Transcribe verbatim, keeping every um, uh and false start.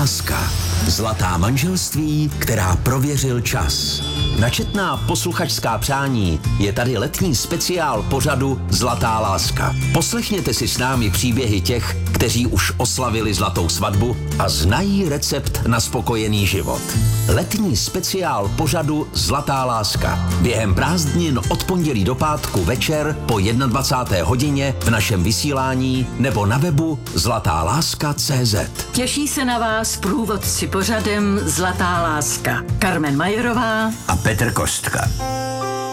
láska. Zlatá manželství, která prověřil čas. Načetná posluchačská přání je tady letní speciál pořadu Zlatá láska. Poslechněte si s námi příběhy těch, kteří už oslavili zlatou svatbu a znají recept na spokojený život. Letní speciál pořadu Zlatá láska. Během prázdnin od pondělí do pátku večer po dvacáté jedné hodině v našem vysílání nebo na webu zlatá láska tečka cé zet. Těší se na vás průvodci pořadem Zlatá láska. Karmen Majerová a Petr Kostka.